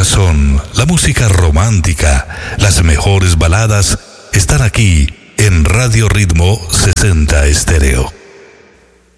corazón, la música romántica, las mejores baladas están aquí en Radio Ritmo 60 Estéreo.